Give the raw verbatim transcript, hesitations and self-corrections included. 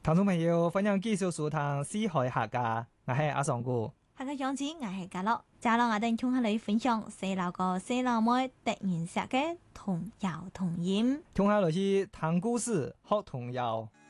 聽眾朋友，歡迎繼續收聽《四海客家》，我係阿尚哥。 下個樣子我係嘉樂，接落我哋同下你分享細路哥細路妹突然寫嘅童謠童音， 聽下來去聽故事學童謠。